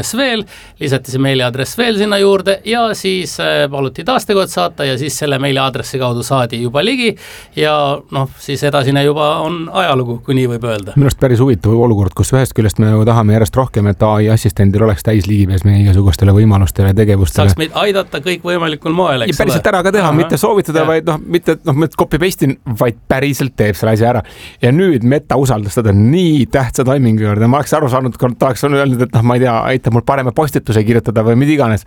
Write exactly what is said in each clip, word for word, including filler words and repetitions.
veel, lisati see meiliaadress veel sinna juurde ja siis paluti taastekood saata ja siis selle meiliaadressi kaudu saadi juba ligi ja noh, siis edasine juba on ajalugu, kui nii võib öelda. Minust päris huvitav olukord, kus ühest küljest me nagu tahame järjest rohkem, et A I assistendil oleks täis ligipääs meie igasugustele võimalustele, tegevustele. Saaks meid aidata kõik võimalikul moel, eks ja päriselt ära ka teha, Aha. mitte soovitada, ja. vaid noh, mitte noh, copy-paste'in, vaid päriselt teeb selle asja ära. Ja nüüd Meta usaldustada nii tähtsa taimingu juurde. Ma oleks aru saanud, kui tahaks on öelnud, et noh, ma ei tea, aitab mul parema postituse kirjutada või mida iganes.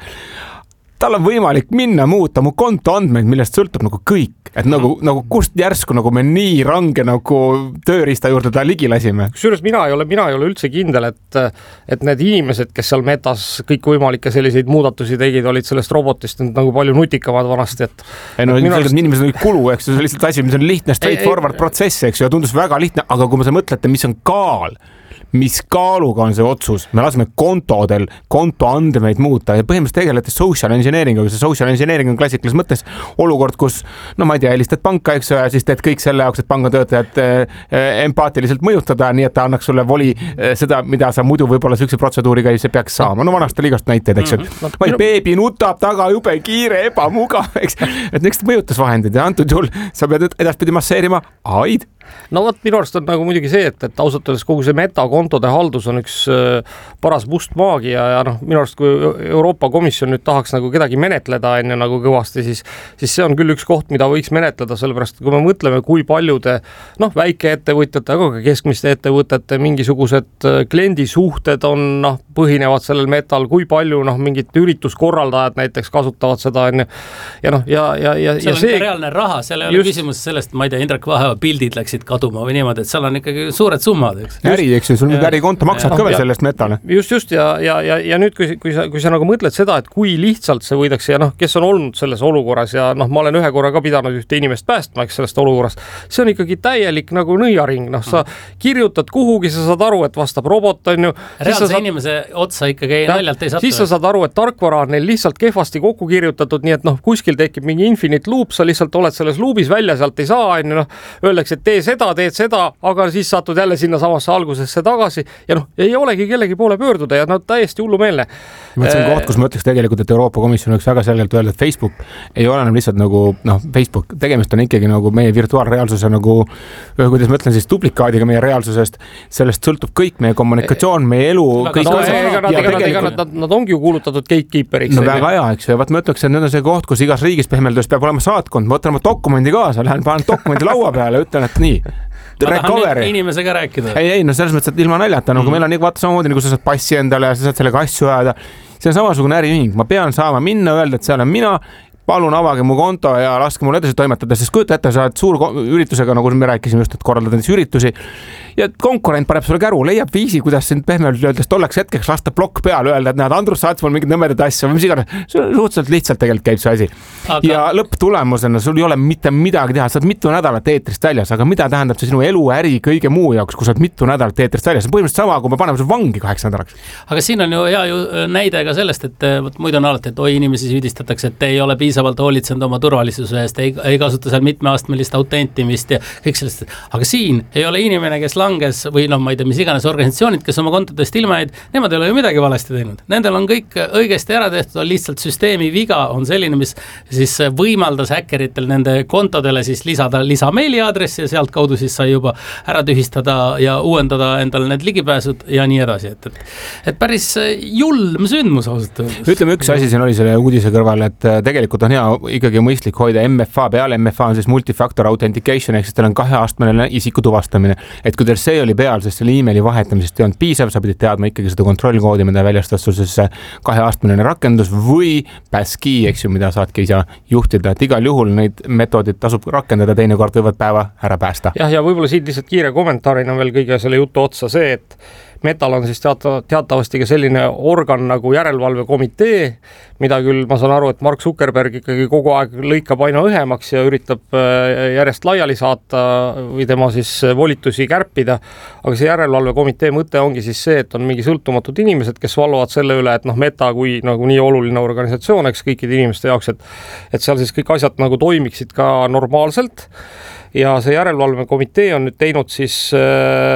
Tal on võimalik minna muuta mu konto andmeid, millest sõltub nagu kõik. Et nagu, nagu kust järsku nagu me nii range nagu tööriista juurde ta ligi lasime. Kusjuures mina ei ole, mina ei ole üldse kindel, et, et need inimesed, kes seal Metas kõik võimalikke selliseid muudatusi tegid, olid sellest robotist nagu palju nutikamad vanasti. Et, ei no, et arust... inimesed olid kulu, eks see on lihtsalt asi, mis on lihtne straightforward protsess, eks ju, ja tundus väga lihtne, aga kui me sa mõtlete, mis on kaal, mis kaaluga on see otsus, me laseme kontodel konto andmeid muuta ja põhimõtteliselt tegelete social engineering, aga see social engineering on klassikalises mõttes olukord, kus no ma ei tea, helistad panka, eks ju, ja siis teed kõik selle jaoks, et pangatöötajad äh, empaatiliselt mõjutada, nii et ta annaks sulle voli äh, seda, mida sa muidu võib-olla sükse protseduuriga ei see peaks saama. No vanast oli igast näiteid, eks ju, et vaid beebi nutab taga jube kiire, ebamugav, eks, et niisugused mõjutusvahendid ja antud juhul sa pead edaspidi masseerima aid. No võt, minu arust on nagu muidugi see, et, et ausalt öeldes kogu see metakontode haldus on üks äh, paras must maagia ja noh, minu arust kui Euroopa Komisjon nüüd tahaks nagu kedagi menetleda enne nagu kõvasti, siis, siis see on küll üks koht, mida võiks menetleda, sellepärast kui me mõtleme, kui paljude noh, väikeettevõtjate, aga ka keskmiste ettevõtete mingisugused kliendisuhted on noh, põhinevad sellel metal, kui palju noh, mingid ürituskorraldajad näiteks kasutavad seda enne ja noh, ja, ja, ja, seal ja on see reaalne raha, seal ei ole just... küsimus sellest, ma ei tea, Indrek Vaheva pildid läksid kaduma või niimoodi, et seal on ikkagi suured summad, eks. Äri, eks ju, sul nüüd ärikonto maksab ja, ka veel sellest metale. Just, just ja, ja, ja, ja nüüd, kui, kui, sa, kui sa nagu mõtled seda, et kui lihtsalt see võidakse ja noh, kes on olnud selles olukorras ja noh, ma olen ühe korra ka pidanud ühte inimest päästma, eks sellest olukorrast, see on ikkagi täielik nagu nõiaring, noh, sa kirjutad kuhugi, sa saad aru, et vastab robot, on ju. Reaalse saad... inimese otsa ikkagi ei, naljalt ei satu. Siis sa saad aru, et tarkvara on neil lihtsalt kehvasti kokku kirjutatud, nii et noh, kuskil tekib mingi infinite loop, sa lihtsalt oled selles loopis välja, sealt ei saa, on ju, noh, öeldakse, et tee seda, teed seda, aga siis satud jälle sinna samasse algusesse tagasi ja noh, ei olegi kellegi poole pöörduda ja nad täiesti hullumeelne. See on koht, kus ma ütleks tegelikult, et Euroopa Komisjon võiks väga selgelt öelda, et Facebook ei ole enam lihtsalt nagu, noh, Facebook, tegemist on ikkagi nagu meie virtuaalreaalsuse nagu, kuidas ma ütlen siis, duplikaadiga meie reaalsusest, sellest sõltub kõik meie kommunikatsioon, meie elu, kõik no, asjad. Ega, ja ega, ega, nad, nad, nad ongi ju kuulutatud gatekeeperiks. No väga hea, eks ju, ja vaat ma ütleks, et nüüd on see koht, kus igas riigis pehmeldus peab olema saatkond, ma võtan oma dokumendi kaasa, lähen panen dokumendi laua peale, ütlen, et nii ma tahan inimesega rääkida. Ei, ei, no selles mõttes, et ilma naljata, nagu mm. meil on nii vaata samamoodi, nagu sa saad passi endale ja sa saad sellega asju ajada. See on samasugune äriühing, ma pean saama minna, öelda, et seal on mina, palun avage mu konto ja laske mul edasi toimetada, sest kujuta ette, sa oled suur üritusega, nagu me rääkisime just, et korraldada neid üritusi ja konkurent paneb sulle käru, leiab viisi, kuidas sind pehmelt öeldes tolleks hetkeks lasta plokk peale, öelda, et näed, Andrus saatis mul mingid nõmedad asja või mis iganes. Suhteliselt lihtsalt tegelikult käib see asi. Aga... ja lõpptulemusena sul ei ole mitte midagi teha, sa oled mitu nädalat eetrist väljas, aga mida tähendab see sinu elu, äri, kõige muu jaoks, kui sa oled mitu nädalat eetrist väljas? See on põhimõtteliselt sama, kui me paneme sul vangi kaheksa nädalaks. Aga siin on ju hea ju näide ka sellest, et võt, muidu on alati, et oi, inimesi süüdistatakse, et ei ole piisavalt hoolitsenud oma turvalisuse eest, ei, ei kasuta seal mitmeastmelist autentimist ja kõik sellest. Aga siin ei ole inimene, kes langes või noh, ma ei tea, mis iganes organisatsioonid, kes oma kontodest ilma jäid, nemad ei ole ju midagi valesti teinud. Nendel on kõik õigesti ära tehtud, on lihtsalt süsteemi viga on selline, mis siis võimaldas häkkeritel nende kontodele siis lisada lisa meiliaadressi ja sealt kaudu siis sai juba ära tühistada ja uuendada endale need ligipääsud ja nii edasi. Et, et, et päris julm sündmus ausalt öeldes. Ütleme, üks asi siin oli selle uudise kõrval, et tegelikult on hea ikkagi mõistlik hoida M F A peale. M F A on siis multifactor authentication, ehk siis teil on kaheastmeline isiku tuvastamine. Et kui teil see oli peal, sest selle emaili vahetamisest ei olnud piisav, sa pidid teadma ikkagi seda kontrollkoodi, mida väljastas sul siis kaheastmeline rakendus või passkey, eks ju, mida saadki ise juhtida, et igal juhul neid metodid tasub rakendada, teinekord võivad päeva ära päästa. Jah, ja võib-olla siin lihtsalt kiire kommentaarina veel kõige selle jutu otsa see, et Metal on siis teata, teatavasti ka selline organ nagu järelevalvekomitee, mida küll ma saan aru, et Mark Zuckerberg ikkagi kogu aeg lõikab aina õhemaks ja üritab järjest laiali saata või tema siis volitusi kärpida. Aga see järelevalvekomitee mõte ongi siis see, et on mingi sõltumatud inimesed, kes valvavad selle üle, et noh, Meta kui nagu nii oluline organisatsioon, eks kõikide inimeste jaoks, et, et seal siis kõik asjad nagu toimiksid ka normaalselt. Ja see järelevalvekomitee on nüüd teinud siis äh,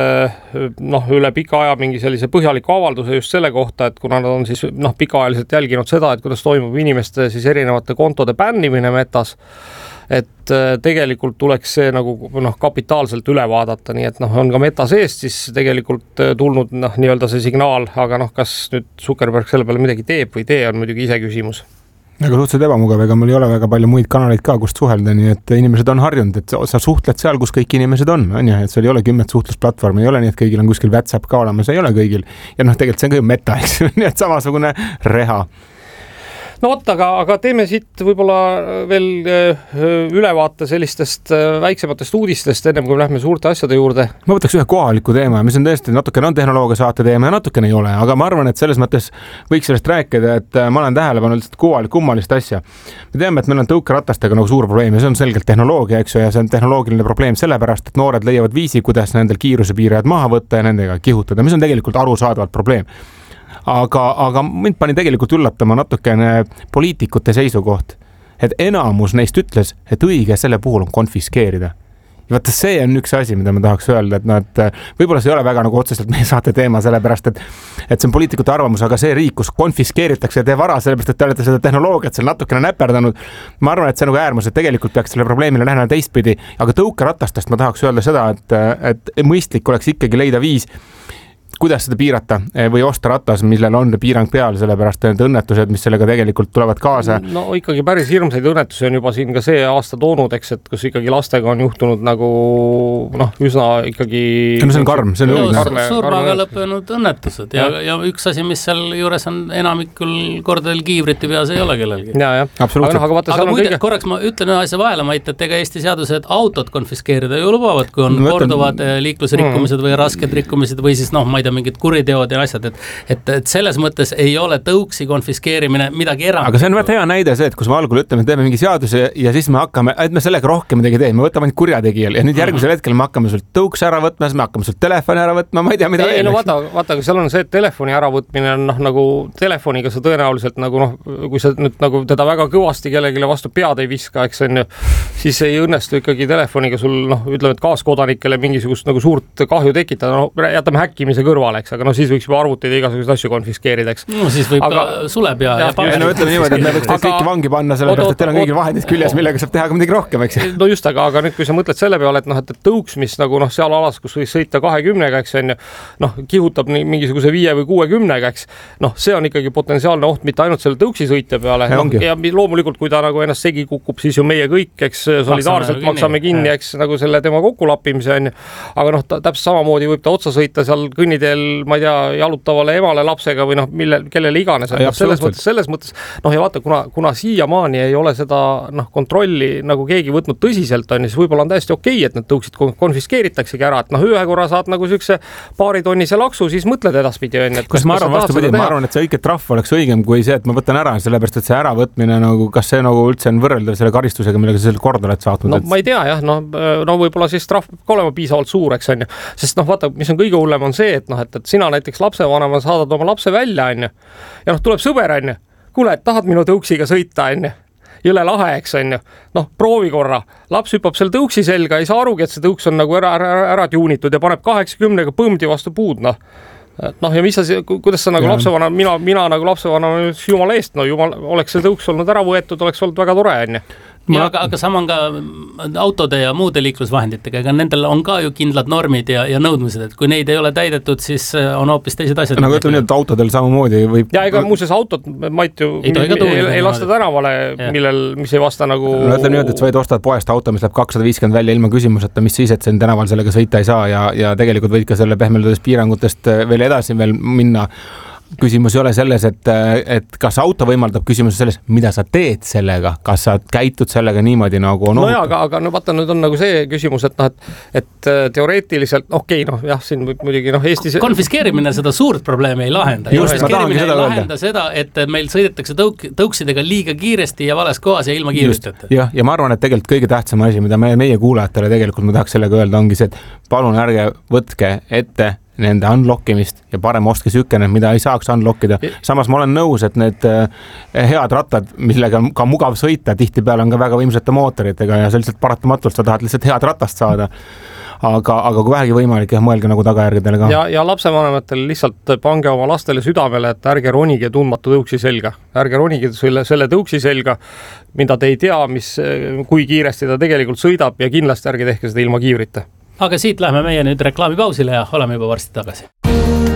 noh, üle pika aja mingi sellise põhjaliku avalduse just selle kohta, et kuna nad on siis noh, pikaajaliselt jälginud seda, et kuidas toimub inimeste siis erinevate kontode bännimine Metas, et tegelikult tuleks see nagu noh, kapitaalselt üle vaadata, nii et noh, on ka Meta seest siis tegelikult tulnud noh, nii-öelda see signaal, aga noh, kas nüüd Zuckerberg selle peale midagi teeb või tee, on muidugi ise küsimus. Aga suhteliselt ebamugav, ega mul ei ole väga palju muid kanaleid ka, kust suhelda, nii et inimesed on harjunud, et sa suhtled seal, kus kõik inimesed on, on jah, et seal ei ole kümmet suhtlusplatvormi, ei ole nii, et kõigil on kuskil WhatsApp ka olemas, ei ole kõigil. Ja noh, tegelikult see on ka Meta, eks, nii et samasugune reha. No vot, aga, aga teeme siit võib-olla veel ülevaate sellistest väiksematest uudistest, ennem kui lähme suurte asjade juurde. Ma võtaks ühe kohaliku teema, mis on tõesti natukene on tehnoloogia saate teema ja natukene ei ole, aga ma arvan, et selles mõttes võiks sellest rääkida, et ma olen tähelepanu lihtsalt kohalik kummalist asja. Me teame, et meil on tõukeratastega nagu suur probleem ja see on selgelt tehnoloogia, eks ju, ja see on tehnoloogiline probleem sellepärast, et noored leiavad viisi, kuidas nendel kiirusepiirajad maha võtta ja nendega kihutada, mis on tegelikult arusaadavalt probleem. Aga, aga mind pani tegelikult üllatama natukene poliitikute seisukoht, et enamus neist ütles, et õige selle puhul on konfiskeerida. Ja vaata, see on üks asi, mida ma tahaks öelda, et, no, et võib-olla see ei ole väga nagu otseselt meie saate teema, sellepärast, et, et see on poliitikute arvamus, aga see riik, kus konfiskeeritakse teie vara, sellepärast, et te olete seda tehnoloogiat seal natukene näperdanud. Ma arvan, et see on nagu äärmus, et tegelikult peaks selle probleemile lähenema teistpidi, aga tõukeratastest ma tahaks öelda seda, et, et mõistlik oleks ikkagi leida viis, kuidas seda piirata või osta ratas, millel on piirang peal, sellepärast need õnnetused, mis sellega tegelikult tulevad kaasa. No ikkagi päris hirmsaid õnnetusi on juba siin ka see aasta toonud, eks, et kus ikkagi lastega on juhtunud nagu noh, üsna ikkagi... No see on karm, see on õudne. Surmaga lõppenud õnnetused ja, ja. ja üks asi, mis seal juures on enamikul kordadel kiivriti peas ei ole kellelgi. Ja, ja. Absoluutselt. Aga, no, aga, aga muide, kõige... korraks ma ütlen ühe asja vahele, Mait, et ega Eesti seadused autot konfiskeerida ju lubavad, kui on no, korduvad mm. liiklusrikkumised või rasked rikkumised või siis noh, ma ei tea, mingid kuriteod ja asjad, et, et, et selles mõttes ei ole tõuksi konfiskeerimine midagi erandit. Aga see on väga hea näide see, et kus me algul ütleme, teeme mingi seaduse ja siis me hakkame, et me sellega rohkem midagi teeme, me võtame ainult kurjategijal ja nüüd järgmisel hetkel me hakkame sult tõuks ära võtma, me hakkame sult telefoni ära võtma, ma ei tea, mida ei, no vaata, vaata, seal on see, et telefoni äravõtmine on noh, nagu telefoniga sa tõenäoliselt nagu noh, kui sa nüüd nagu teda väga kõvasti kellegile vastu pead ei viska, eks on ju, siis ei õnnestu ikkagi telefoniga sul noh, ütleme, et kaaskodanikele mingisugust nagu suurt kahju tekitada, no jätame häkkimise kõrvale, eks, aga no siis võiks juba arvuteid ja igasuguseid asju konfiskeerida, eks. No siis võib aga, ka suleb ja, ja, ja no ütleme niimoodi, et me võiks teid kõiki vangi panna, sellepärast, et teil on kõigil vahendid küljes, millega saab teha ka midagi rohkem, eks. No just, aga, aga nüüd, kui sa mõtled selle peale, et noh, et tõuks, mis nagu noh, seal alas, kus võiks sõita kahekümnega, eks on ju, noh, kihutab nii, mingisuguse viie või kuuekümnega, eks. Noh, see on ikkagi potentsiaalne oht mitte ainult selle tõuksi sõitja peale. Ja, no, ja loomulikult, kui ta nagu ennast segi kukub, siis ju meie kõik, eks, solidaarselt maksame kinni, eks, nagu selle tema kokkulappimise on. Aga noh, täpselt samamoodi võib ta otsa sõita seal kõnniteel, ma ei tea, jalutavale emale lapsega või noh, mille, kellele iganes. No, selles mõttes, selles mõttes, noh ja vaata, kuna, kuna siiamaani ei ole seda noh, kontrolli nagu keegi võtnud tõsiselt, on, siis võib-olla on täiesti okei, et need tõuksid konfiskeeritaksegi ära, et noh, ühe korra saad nagu sükse paari tonnise laksu, siis mõtled edaspidi. On, kus ma arvan vastupidi, ma arvan, et see õige trahv oleks õigem kui see, et ma võtan ära, sellepärast, et see äravõtmine nagu, kas see nagu üldse on võrreldav selle karistusega, millega sa selle korda oled saatnud? No et... ma ei tea jah, no, no võib-olla siis trahv peab olema piisavalt suur, eks on ju. Sest noh, vaata, mis on kõige hullem on see, et noh, et, et sina näiteks lapsevanema saadad oma lapse välja, on ju. Ja noh, tuleb sõber, on ju. Kuule, et tahad minu tõuksiga sõita, on ju. Jõle lahe, eks on ju. Noh, proovi korra. Laps hüppab selle tõuksi selga, ei saa arugi, et see tõuks on nagu ära, ära, ära tuunitud ja paneb kaheksakümnega põmdi vastu puud, noh. Noh, ja mis sa, kuidas sa nagu lapsevana, mina, mina nagu lapsevana jumala eest, no jumal, oleks see tõuks olnud ära võetud, oleks olnud väga tore, on ju. Ja, aga, aga sama on ka autode ja muude liiklusvahenditega, aga nendel on ka ju kindlad normid ja, ja nõudmised, et kui neid ei ole täidetud, siis on hoopis teised asjad. Nagu ütleme nii, et autodel samamoodi võib... Ja ega muuseas autot, Mait ju ei, ei, ei, ei lasta tänavale, millel, mis ei vasta nagu... No ütleme nii, et sa võid ostad poest auto, mis läheb kakssada viiskümmend välja ilma küsimuseta, mis siis, et see tänaval sellega sõita ei saa ja, ja tegelikult võid ka selle pehmeldades piirangutest veel edasi veel minna. Küsimus ei ole selles, et, et kas auto võimaldab, küsimus selles, mida sa teed sellega, kas sa käitud sellega niimoodi nagu on no jah, aga, aga no vaata, nüüd on nagu see küsimus, et noh, et, et teoreetiliselt, okei, okay, noh jah, siin võib muidugi noh Eestis... Konfiskeerimine seda suurt probleemi ei lahenda. Just, konfiskeerimine ei lahenda seda, et meil sõidetakse tõuk, tõuksidega liiga kiiresti ja vales kohas ja ilma kiirusteta. Ja, ja ma arvan, et tegelikult kõige tähtsam asi, mida me, meie kuulajatele tegelikult ma tahaks sellega öelda, ongi see, et palun ärge võtke ette nende unlockimist ja parem ostke sükene, mida ei saaks unlockida. Samas ma olen nõus, et need head rattad, millega on ka mugav sõita, tihtipeale on ka väga võimsate mootoritega ja selliselt paratamatult sa tahad lihtsalt head ratast saada. aga, aga kui vähegi võimalik, jah, mõelge nagu tagajärgedele ka. ja, ja lapsevanematel lihtsalt pange oma lastele südamele, et ärge ronige tundmatu tõuksi selga. Ärge ronige selle, selle tõuksi selga, mida te ei tea, mis, kui kiiresti ta tegelikult sõidab ja kindlasti ärge tehke seda ilma kiivrita. Aga siit lähme meie nüüd reklaamipausile ja oleme juba varsti tagasi.